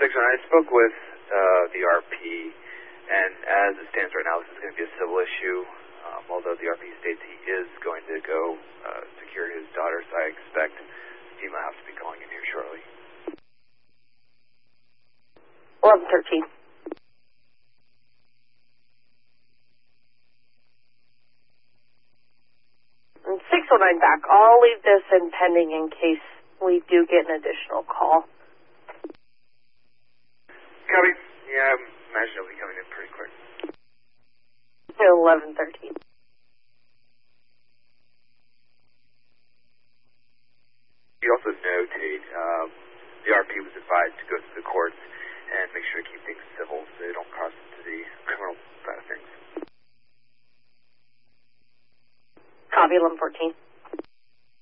Nixon, I spoke with the RP, and as it stands right now, this is going to be a civil issue. Although the RP states he is going to go secure his daughter, so I expect FEMA will have to be calling in here shortly. 1113. 609 back. I'll leave this in pending in case we do get an additional call. Copy. Yeah, I imagine it'll be coming in pretty quick. 1113. You also notate the RP was advised to go through the courts and make sure to keep things civil so they don't cross into the criminal side of things. Copy 1114.